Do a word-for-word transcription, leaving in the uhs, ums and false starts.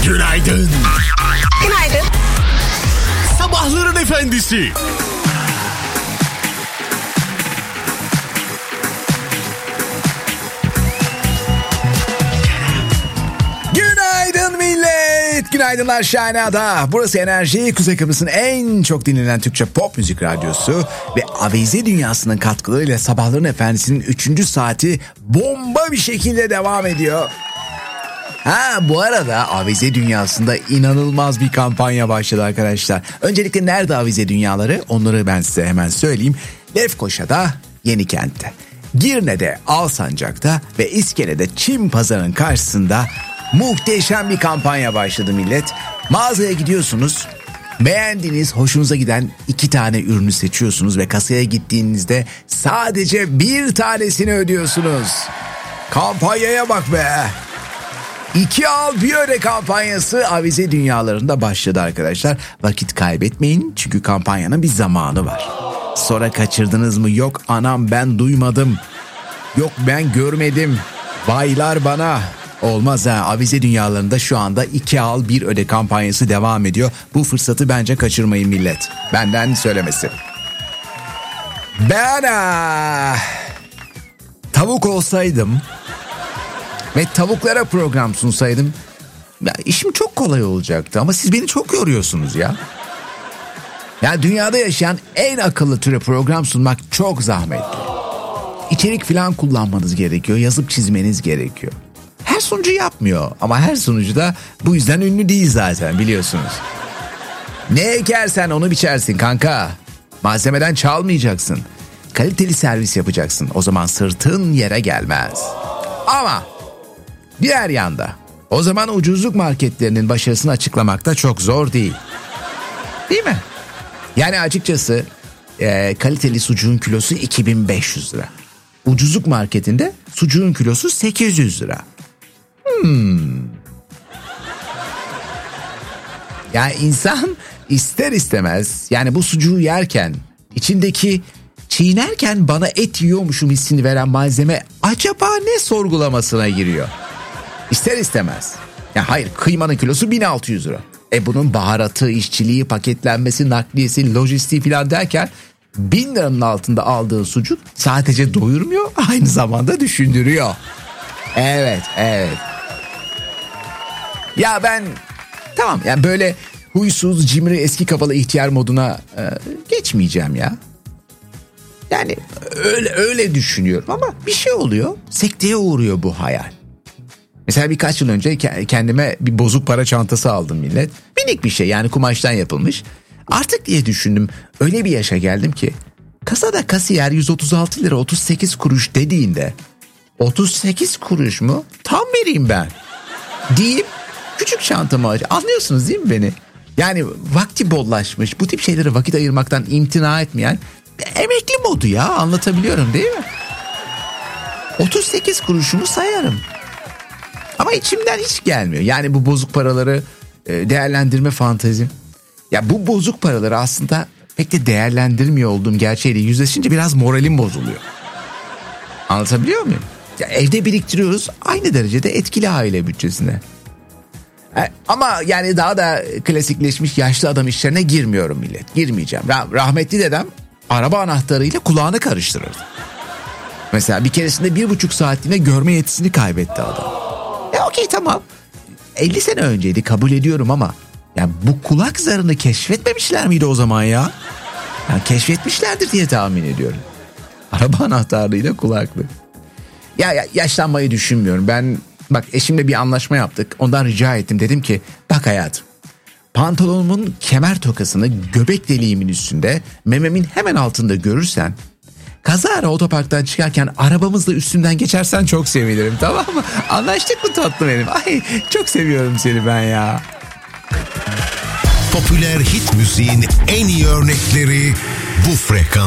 Günaydın. Günaydın. Sabahların efendisi. Günaydın millet. Günaydınlar Şahina'da. Burası Enerji, Kuzey Kıbrıs'ın en çok dinlenen Türkçe pop müzik radyosu ve Avize Dünyası'nın katkılarıyla Sabahların Efendisi'nin üçüncü saati bomba bir şekilde devam ediyor. Ha bu arada Avize Dünyası'nda inanılmaz bir kampanya başladı arkadaşlar. Öncelikle nerede Avize Dünyaları? Onları ben size hemen söyleyeyim. Lefkoşa'da, Yenikent'te, Girne'de, Alsancak'ta ve İskele'de Çim Pazarı'nın karşısında muhteşem bir kampanya başladı millet. Mağazaya gidiyorsunuz, beğendiğiniz, hoşunuza giden iki tane ürünü seçiyorsunuz ve kasaya gittiğinizde sadece bir tanesini ödüyorsunuz. Kampanyaya bak be! İki al bir öde kampanyası Avize Dünyalarında başladı arkadaşlar. Vakit kaybetmeyin çünkü kampanyanın bir zamanı var. Sonra kaçırdınız mı? Yok anam ben duymadım. Yok ben görmedim. Baylar bana. Olmaz ha. Avize Dünyalarında şu anda iki al bir öde kampanyası devam ediyor. Bu fırsatı bence kaçırmayın millet. Benden söylemesi. Ben ha, tavuk olsaydım ve tavuklara program sunsaydım ya işim çok kolay olacaktı ama siz beni çok yoruyorsunuz ya. Ya dünyada yaşayan en akıllı türe program sunmak çok zahmetli. İçerik falan kullanmanız gerekiyor, yazıp çizmeniz gerekiyor. Her sunucu yapmıyor ama her sunucu da bu yüzden ünlü değil zaten biliyorsunuz. Ne ekersen onu biçersin kanka. Malzemeden çalmayacaksın. Kaliteli servis yapacaksın. O zaman sırtın yere gelmez. Ama diğer yanda o zaman ucuzluk marketlerinin başarısını açıklamak da çok zor değil. Değil mi? Yani açıkçası e, kaliteli sucuğun kilosu iki bin beş yüz lira. Ucuzluk marketinde sucuğun kilosu sekiz yüz lira. Hmm. Yani insan ister istemez yani bu sucuğu yerken içindeki çiğnerken bana et yiyormuşum hissini veren malzeme acaba ne sorgulamasına giriyor? İster istemez. Ya hayır kıymanın kilosu bin altı yüz lira. E bunun baharatı, işçiliği, paketlenmesi, nakliyesi, lojistiği falan derken bin liranın altında aldığın sucuk sadece doyurmuyor aynı zamanda düşündürüyor. Evet, evet. Ya ben tamam yani böyle huysuz, cimri, eski kafalı ihtiyar moduna e, geçmeyeceğim ya. Yani öyle öyle düşünüyorum ama bir şey oluyor. Sekteye uğruyor bu hayal. Mesela birkaç yıl önce kendime bir bozuk para çantası aldım millet. Minik bir şey yani kumaştan yapılmış. Artık diye düşündüm öyle bir yaşa geldim ki kasada kasiyer yüz otuz altı lira otuz sekiz kuruş dediğinde otuz sekiz kuruş mu? Tam vereyim ben. Deyip küçük çantamı aç. Anlıyorsunuz değil mi beni? Yani vakti bollaşmış bu tip şeylere vakit ayırmaktan imtina etmeyen emekli modu ya anlatabiliyorum değil mi? otuz sekiz kuruşumu sayarım. Ama içimden hiç gelmiyor. Yani bu bozuk paraları değerlendirme fantezim. Ya bu bozuk paraları aslında pek de değerlendirmiyor olduğum gerçeğiyle yüzleşince biraz moralim bozuluyor. Anlatabiliyor muyum? Ya evde biriktiriyoruz aynı derecede etkili aile bütçesine. Ama yani daha da klasikleşmiş yaşlı adam işlerine girmiyorum millet. Girmeyeceğim. Rahmetli dedem araba anahtarıyla kulağını karıştırırdı. Mesela bir keresinde bir buçuk saatliğine görme yetisini kaybetti adam. Ya okey tamam. elli sene önceydi kabul ediyorum ama ya bu kulak zarını keşfetmemişler miydi o zaman ya? Yani keşfetmişlerdir diye tahmin ediyorum. Araba anahtarlığıyla kulaklık. Ya, ya yaşlanmayı düşünmüyorum. Ben bak eşimle bir anlaşma yaptık. Ondan rica ettim. Dedim ki bak hayatım. Pantolonumun kemer tokasını göbek deliğimin üstünde mememin hemen altında görürsen kazara otoparktan çıkarken arabamızla üstümden geçersen çok sevinirim tamam mı? Anlaştık mı tatlı benim? Ay çok seviyorum seni ben ya. Popüler hit müziğin en iyi örnekleri bu frekans.